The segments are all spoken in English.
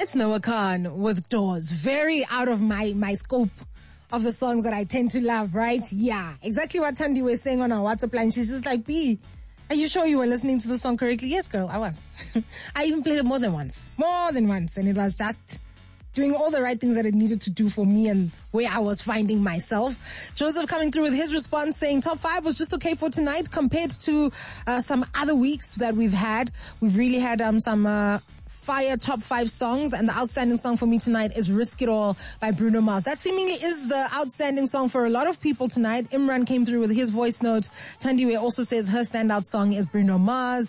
It's Noah Khan with Doors. Very out of my scope of the songs that I tend to love, right? Yeah, exactly what Thandi was saying on our WhatsApp line. She's just like, B, are you sure you were listening to the song correctly? Yes, girl, I was. I even played it more than once. And it was just doing all the right things that it needed to do for me and where I was finding myself. Joseph coming through with his response saying top 5 was just okay for tonight compared to some other weeks that we've had. We've really had some fire top 5 songs, and the outstanding song for me tonight is Risk It All by Bruno Mars. That seemingly is the outstanding song for a lot of people tonight. Imran came through with his voice note. Tandiwe also says her standout song is Bruno Mars.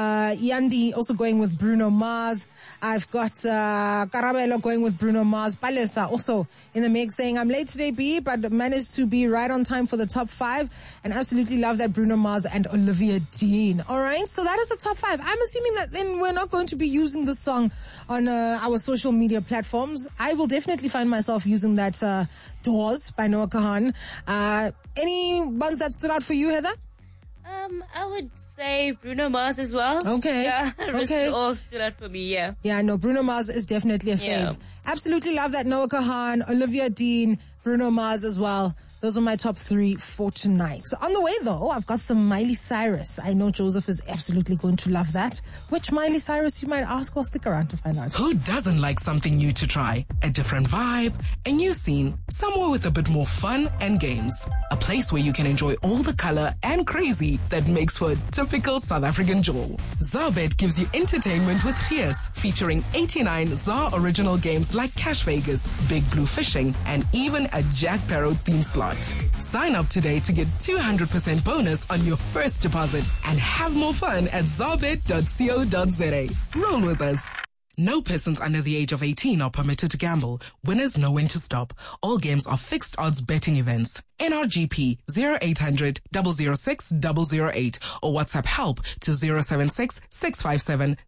Yandi also going with Bruno Mars. I've got Karabelo going with Bruno Mars. Palesa also in the mix saying, I'm late today, B, but managed to be right on time for the top 5 and absolutely love that Bruno Mars and Olivia Dean. All right, so that is the top 5. I'm assuming that then we're not going to be using the song on our social media platforms. I will definitely find myself using that Doors by Noah Kahan. Any ones that stood out for you, Heather? I would say Bruno Mars as well. Okay. Yeah, Risk okay. It All stood out for me, yeah. Yeah, no, Bruno Mars is definitely a fave. Yeah. Absolutely love that. Noah Kahan, Olivia Dean, Bruno Mars as well. Those are my top 3 for tonight. So on the way, though, I've got some Miley Cyrus. I know Joseph is absolutely going to love that. Which Miley Cyrus, you might ask? Well, stick around to find out. Who doesn't like something new to try? A different vibe, a new scene, somewhere with a bit more fun and games. A place where you can enjoy all the color and crazy that makes for a typical South African jol. ZARBet gives you entertainment with Fierce, featuring 89 ZAR original games like Cash Vegas, Big Blue Fishing, and even a Jack Sparrow theme slot. Sign up today to get 200% bonus on your first deposit and have more fun at zarbet.co.za. Roll with us. No persons under the age of 18 are permitted to gamble. Winners know when to stop. All games are fixed odds betting events. NRGP 0800 006 008 or WhatsApp help to 076 657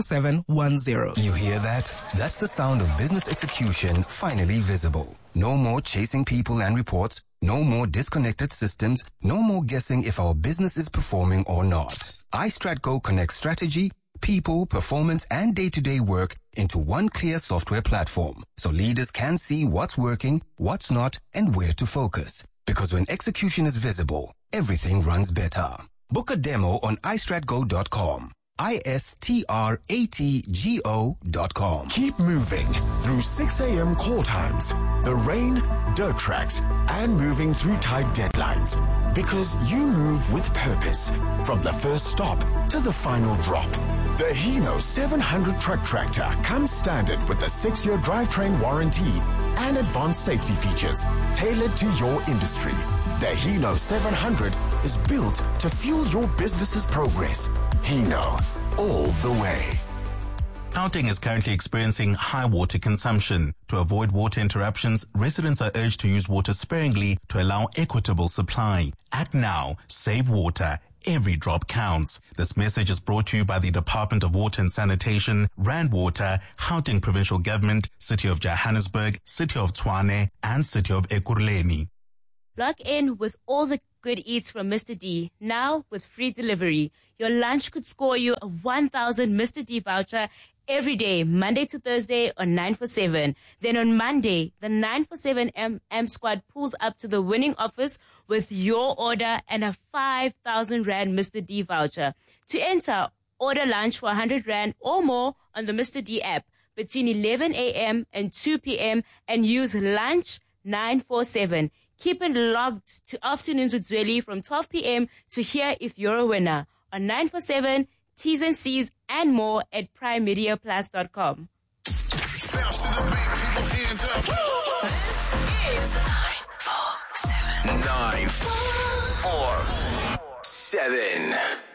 0710. You hear that? That's the sound of business execution finally visible. No more chasing people and reports. No more disconnected systems. No more guessing if our business is performing or not. iStratGo connects strategy, people, performance, and day-to-day work into one clear software platform, so leaders can see what's working, what's not, and where to focus. Because when execution is visible, everything runs better. Book a demo on istratgo.com. ISTRATGO.com. Keep moving through 6 a.m. call times, the rain, dirt tracks, and moving through tight deadlines. Because you move with purpose, from the first stop to the final drop. The Hino 700 truck tractor comes standard with a 6-year drivetrain warranty and advanced safety features tailored to your industry. The Hino 700 is built to fuel your business's progress. Hino, all the way. Gauteng is currently experiencing high water consumption. To avoid water interruptions, residents are urged to use water sparingly to allow equitable supply. Act now. Save water. Every drop counts. This message is brought to you by the Department of Water and Sanitation, Rand Water, Gauteng Provincial Government, City of Johannesburg, City of Tshwane, and City of Ekurhuleni. Log in with all the good eats from Mr. D, now with free delivery. Your lunch could score you a 1,000 Mr. D voucher every day, Monday to Thursday on 9 for 7. Then on Monday, the 9 for 7 M squad pulls up to the winning office with your order and a 5,000 Rand Mr. D voucher. To enter, order lunch for 100 Rand or more on the Mr. D app between 11 a.m. and 2 p.m. and use lunch 947. Keep it logged to Afternoons with Zweli from 12 p.m. to hear if you're a winner on 9 for 7, T's and C's and more at primemediaplus.com. Bounce to the beat, people hands up. This is 947. 947.